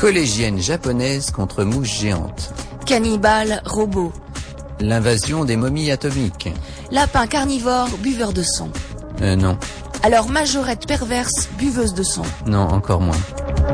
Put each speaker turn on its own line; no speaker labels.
Collégienne japonaise contre mouche géante.
Cannibale robot.
L'invasion des momies atomiques.
Lapin carnivore buveur de sang.
Non.
Alors majorette perverse buveuse de sang.
Non, encore moins.